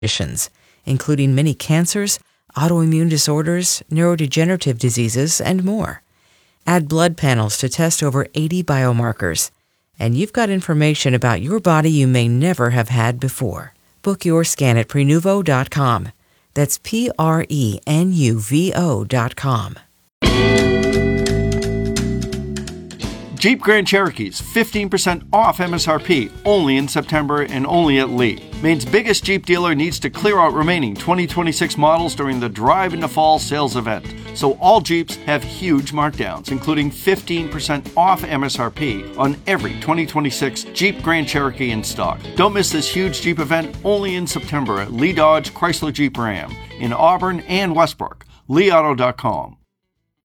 conditions, including many cancers, autoimmune disorders, neurodegenerative diseases, and more. Add blood panels to test over 80 biomarkers, and you've got information about your body you may never have had before. Book your scan at Prenuvo.com. That's Prenuvo.com. Jeep Grand Cherokees, 15% off MSRP, only in September and only at Lee. Maine's biggest Jeep dealer needs to clear out remaining 2026 models during the Drive into Fall sales event. So all Jeeps have huge markdowns, including 15% off MSRP on every 2026 Jeep Grand Cherokee in stock. Don't miss this huge Jeep event, only in September at Lee Dodge Chrysler Jeep Ram in Auburn and Westbrook. LeeAuto.com.